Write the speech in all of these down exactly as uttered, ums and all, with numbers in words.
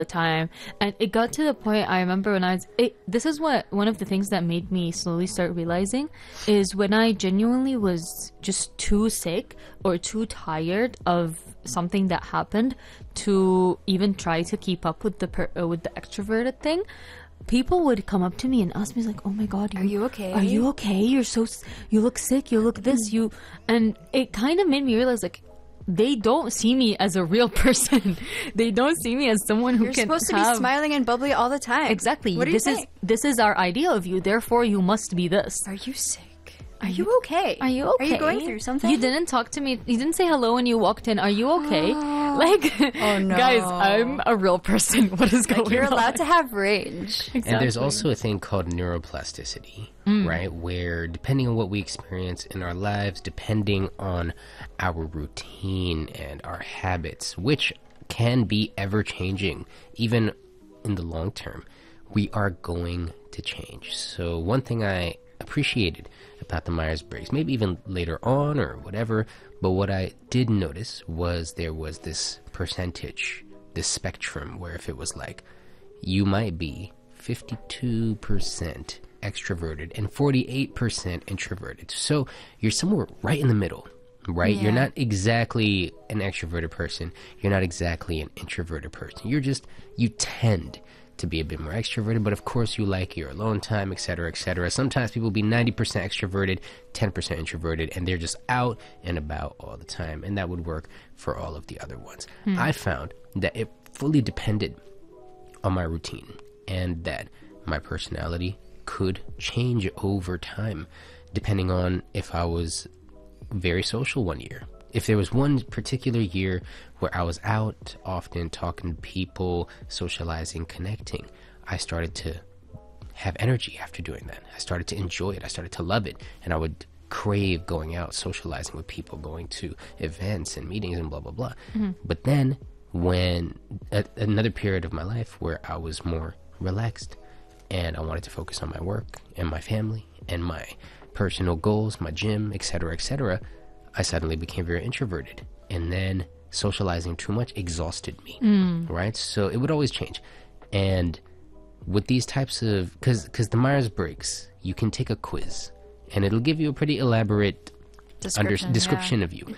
the time. And it got to the point, I remember when I was it, this is what one of the things that made me slowly start realizing is when I genuinely was just too sick or too tired of something that happened to even try to keep up with the per, uh, with the extroverted thing. People would come up to me and ask me like, "Oh my God, are you okay? Are you okay? You're so you look sick. You look this. You," and it kind of made me realize like, they don't see me as a real person. They don't see me as someone who You're can supposed to have... be smiling and bubbly all the time. Exactly. What do this you is think? this is our idea of you. Therefore, you must be this. Are you sick? Are you okay? Are you okay? Are you going through something? You didn't talk to me. You didn't say hello when you walked in. Are you okay? Like, oh no, guys, I'm a real person. What is going on? Like you're allowed to have range. Exactly. And there's also a thing called neuroplasticity, mm. right? Where depending on what we experience in our lives, depending on our routine and our habits, which can be ever changing, even in the long term, we are going to change. So one thing I appreciated about the Myers-Briggs, maybe even later on or whatever, but what I did notice was there was this percentage, this spectrum, where if it was like, you might be fifty-two percent extroverted and forty-eight percent introverted. So you're somewhere right in the middle, right? Yeah. You're not exactly an extroverted person. You're not exactly an introverted person. You're just, you tend to be a bit more extroverted, but of course you like your alone time, etc, etc. Sometimes people will be ninety percent extroverted, ten percent introverted, and they're just out and about all the time, and that would work for all of the other ones. Hmm. I found that it fully depended on my routine and that my personality could change over time depending on if I was very social one year. If there was one particular year where I was out often talking to people, socializing, connecting, I started to have energy after doing that. I started to enjoy it. I started to love it. And I would crave going out, socializing with people, going to events and meetings and blah, blah, blah. Mm-hmm. But then when a, another period of my life where I was more relaxed and I wanted to focus on my work and my family and my personal goals, my gym, et cetera, et cetera, I suddenly became very introverted, and then socializing too much exhausted me, mm. right? So it would always change. And with these types of, because because the Myers-Briggs, you can take a quiz, and it'll give you a pretty elaborate description, under, description yeah. of you.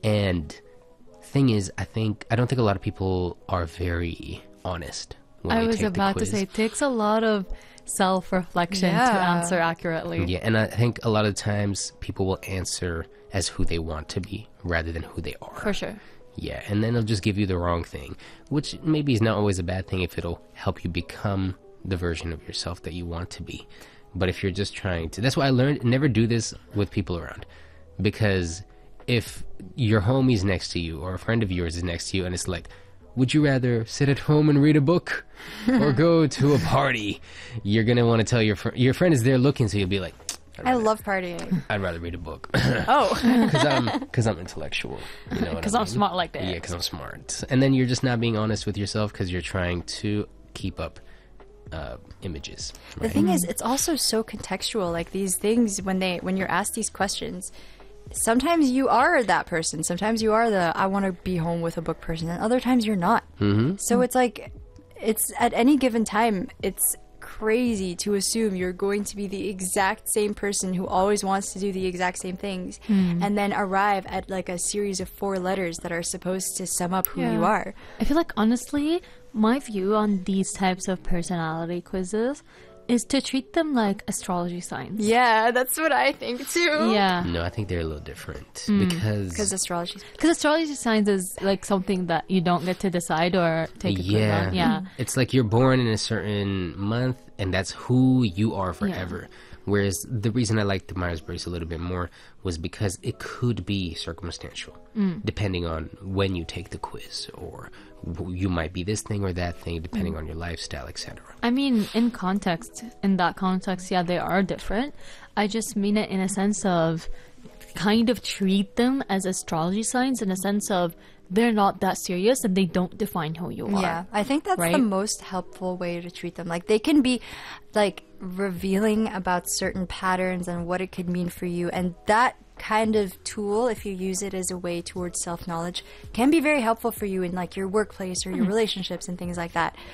And thing is, I think, I don't think a lot of people are very honest when I they was take about the quiz. to say, it takes a lot of self-reflection Yeah. to answer accurately. Yeah, and I think a lot of times people will answer as who they want to be rather than who they are. For sure. Yeah, and then they'll just give you the wrong thing, which maybe is not always a bad thing if it'll help you become the version of yourself that you want to be. But if you're just trying to... That's why I learned never do this with people around. Because if your homie's next to you or a friend of yours is next to you and it's like, would you rather sit at home and read a book or go to a party? You're going to want to tell your friend... Your friend is there looking, so you'll be like... I love partying. I'd rather read a book. Oh. Because I'm, cause I'm intellectual. You know Because I I'm mean? smart like that. Yeah, because I'm smart. And then you're just not being honest with yourself because you're trying to keep up uh, images. The Right? thing is, it's also so contextual. Like these things, when they when you're asked these questions, sometimes you are that person. Sometimes you are the I want to be home with a book person, and other times you're not. Mm-hmm. So it's like, it's at any given time, it's crazy to assume you're going to be the exact same person who always wants to do the exact same things, mm. and then arrive at like a series of four letters that are supposed to sum up who Yeah. you are. I feel like, honestly, my view on these types of personality quizzes is to treat them like astrology signs. Yeah, that's what I think too. Yeah. No, I think they're a little different Mm. because... Because astrology. Because astrology signs is like something that you don't get to decide or take a quiz yeah. on. Yeah. It's like you're born in a certain month and that's who you are forever. Yeah. Whereas the reason I liked the Myers-Briggs a little bit more was because it could be circumstantial, mm. depending on when you take the quiz, or you might be this thing or that thing, depending mm. on your lifestyle, et cetera. I mean, in context, in that context, yeah, they are different. I just mean it in a sense of kind of treat them as astrology signs in a sense of they're not that serious and they don't define who you are. Yeah, I think that's right? the most helpful way to treat them. Like, they can be, like, revealing about certain patterns and what it could mean for you. And that kind of tool, if you use it as a way towards self-knowledge, can be very helpful for you in, like, your workplace or your mm-hmm. relationships and things like that.